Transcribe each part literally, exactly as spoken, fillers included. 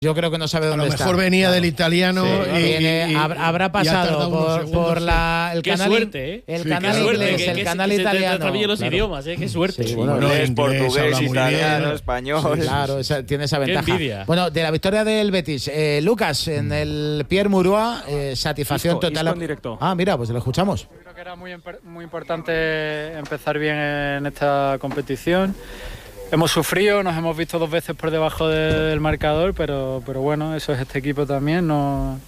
Yo creo que no sabe dónde está. está. A lo mejor venía claro. del italiano sí, y, viene, y, y habrá pasado por, segundos, por la, el qué canal, suerte, ¿eh? el sí, canal inglés, suerte, el que, canal que se, italiano. Se te los claro. idiomas, ¿eh? Qué suerte. Sí, bueno, inglés, inglés, portugués, italiano, bien. español. Sí, claro, esa, tiene esa ventaja. Qué envidia. Bueno, de la victoria del Betis, eh, Lucas, en el Pierre Mauroy, eh, satisfacción Isco, total. Isco en directo. Ah, mira, pues lo escuchamos. Yo creo que era muy, muy importante empezar bien en esta competición. Hemos sufrido, nos hemos visto dos veces por debajo del marcador, pero, pero bueno, eso es este equipo también, no,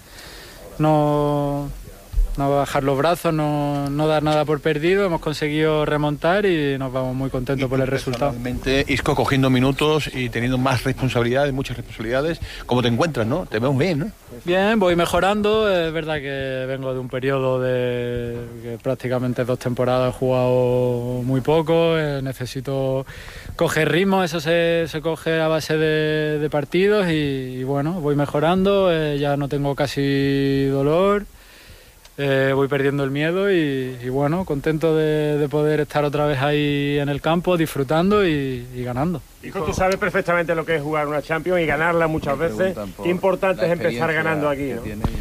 no, no bajar los brazos, no, no dar nada por perdido, hemos conseguido remontar y nos vamos muy contentos por el resultado. Personalmente, Isco cogiendo minutos y teniendo más responsabilidades, muchas responsabilidades, ¿cómo te encuentras, no? Te vemos bien, ¿no? Bien, voy mejorando, es verdad que vengo de un periodo de que prácticamente dos temporadas he jugado muy poco, eh, necesito coger ritmo, eso se, se coge a base de, de partidos y, y bueno, voy mejorando, eh, ya no tengo casi dolor. Eh, voy perdiendo el miedo y, y bueno, contento de, de poder estar otra vez ahí en el campo disfrutando y, y ganando. Hijo, tú sabes perfectamente lo que es jugar una Champions y ganarla muchas veces. Qué importante es empezar ganando aquí, ¿no?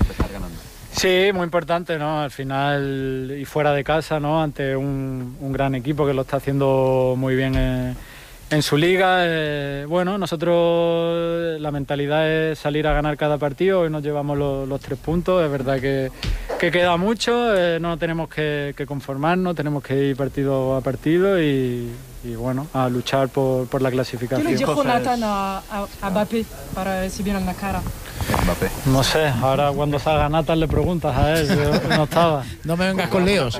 Sí, muy importante, ¿no? Al final y fuera de casa, ¿no? Ante un, un gran equipo que lo está haciendo muy bien en, en su liga. Eh, bueno, nosotros la mentalidad es salir a ganar cada partido. Hoy nos llevamos los, los tres puntos. Es verdad que, que queda mucho. Eh, no tenemos que, que conformarnos. Tenemos que ir partido a partido y, y bueno, a luchar por, por la clasificación. ¿Qué le dijo Nathan a, a, a Mbappé para recibir en la cara? Mbappé. No sé, ahora cuando salga Nathan le preguntas a él, yo no estaba. No me vengas con líos.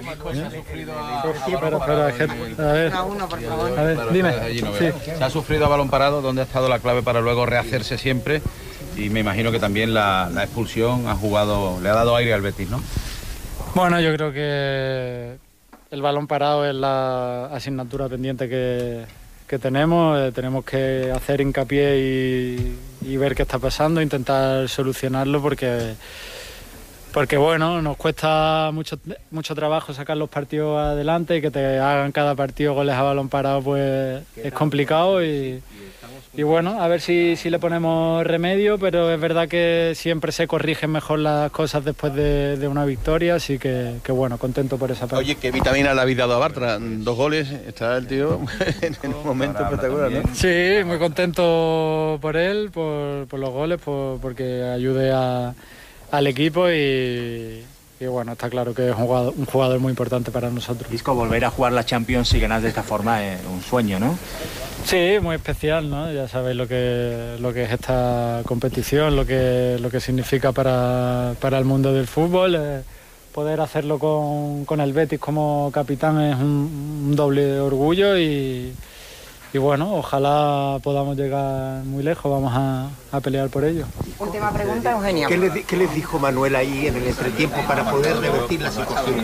Pero, pero, es que, a ver, a ver, dime. Sí. Se ha sufrido a balón parado, ¿dónde ha estado la clave para luego rehacerse siempre? Y me imagino que también la, la expulsión ha jugado, le ha dado aire al Betis, ¿no? Bueno, yo creo que el balón parado es la asignatura pendiente que, que tenemos. Eh, tenemos que hacer hincapié y, y ver qué está pasando, intentar solucionarlo porque... Porque bueno, nos cuesta mucho, mucho trabajo sacar los partidos adelante y que te hagan cada partido goles a balón parado pues es complicado y, y bueno, a ver si, si le ponemos remedio, pero es verdad que siempre se corrigen mejor las cosas después de, de una victoria, así que, que bueno, contento por esa parte. Oye, qué vitamina le habéis dado a Bartra, dos goles, está el tío en un momento espectacular, ¿no? Sí, muy contento por él, por, por los goles, por, porque ayude a... al equipo y, y bueno, está claro que es un jugador, un jugador muy importante para nosotros. Isco, volver a jugar la Champions y ganar de esta forma es un sueño, ¿no? Sí, muy especial, ¿no? Ya sabéis lo que, lo que es esta competición, lo que, lo que significa para, para el mundo del fútbol. Eh, poder hacerlo con, con el Betis como capitán es un, un doble orgullo y... Y bueno, ojalá podamos llegar muy lejos, vamos a, a pelear por ello. Última pregunta, Eugenio. ¿Qué les, ¿Qué les dijo Manuel ahí en el entretiempo para poder revertir la situación?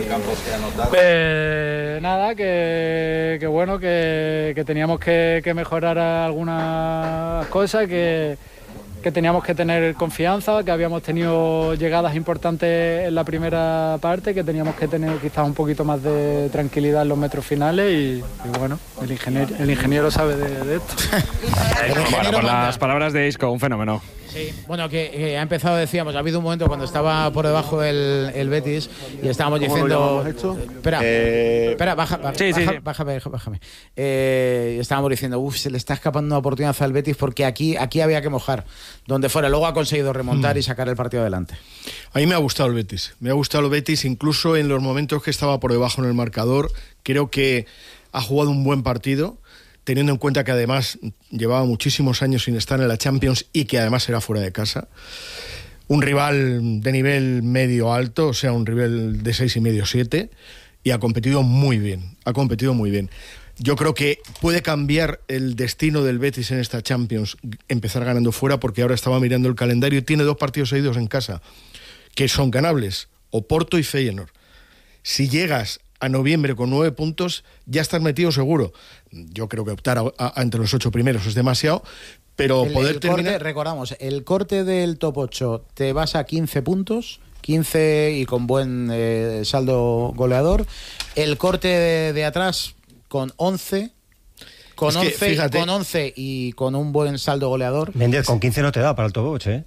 Eh, nada, que, que bueno, que, que teníamos que, que mejorar algunas cosas, que, que teníamos que tener confianza, que habíamos tenido llegadas importantes en la primera parte, que teníamos que tener quizás un poquito más de tranquilidad en los metros finales y, y bueno, el ingeniero, el ingeniero sabe de, de esto. Bueno, por las palabras de Isco, un fenómeno. Sí, bueno, que, que ha empezado, decíamos, ha habido un momento cuando estaba por debajo el, el Betis y estábamos diciendo... Espera, eh... espera, baja, baja, sí, sí, baja, sí. bájame, bájame. Eh, estábamos diciendo, uff, se le está escapando una oportunidad al Betis porque aquí, aquí había que mojar, donde fuera. Luego ha conseguido remontar mm. y sacar el partido adelante. A mí me ha gustado el Betis, me ha gustado el Betis incluso en los momentos que estaba por debajo en el marcador. Creo que ha jugado un buen partido, teniendo en cuenta que además llevaba muchísimos años sin estar en la Champions y que además era fuera de casa. Un rival de nivel medio-alto, o sea, un rival de seis y medio siete, y ha competido muy bien, ha competido muy bien. Yo creo que puede cambiar el destino del Betis en esta Champions, empezar ganando fuera, porque ahora estaba mirando el calendario y tiene dos partidos seguidos en casa, que son ganables, Oporto y Feyenoord. Si llegas a noviembre con nueve puntos, ya estás metido seguro. Yo creo que optar a, a, a entre los ocho primeros es demasiado, pero el, poder el terminar... Corte, recordamos, el corte del top ocho, te vas a quince puntos, quince y con buen eh, saldo goleador. El corte de, de atrás con once... Con, es once, que, con once y con un buen saldo goleador. Méndez, con quince no te da para el top ocho, ¿eh?